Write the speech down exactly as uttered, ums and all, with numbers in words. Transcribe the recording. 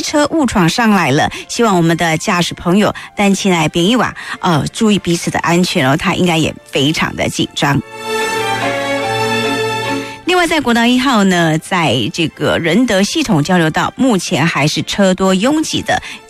车误闯上来了，希望我们的驾驶朋友单亲来别一瓦，呃，注意彼此的安全哦，他应该也非常的紧张。另外，在国道一号呢，在这个仁德系统交流道，目前还是车多拥挤的。